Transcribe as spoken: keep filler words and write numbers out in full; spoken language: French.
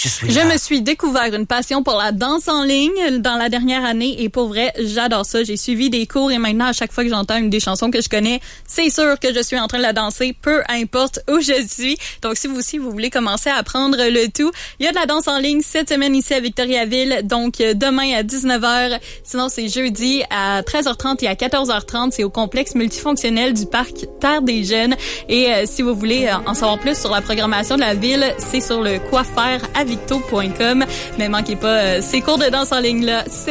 je suis Je là. me suis découvert une passion pour la danse en ligne dans la dernière année et pour vrai, j'adore ça. J'ai suivi des cours et maintenant, à chaque fois que j'entends une des chansons que je connais, c'est sûr que je suis en train de la danser, peu importe où je suis. Donc, si vous aussi, vous voulez commencer à apprendre le tout, il y a de la danse en ligne cette semaine ici à Victoriaville. Donc, demain à dix-neuf heures. Sinon, c'est jeudi à treize heures trente et à quatorze heures trente. C'est au complexe multifonctionnel du parc Terre des Jeunes. Et euh, si vous voulez euh, en savoir plus sur la programmation de la ville, c'est sur le quoi faire à victo point com. Mais manquez pas euh, ces cours de danse en ligne-là.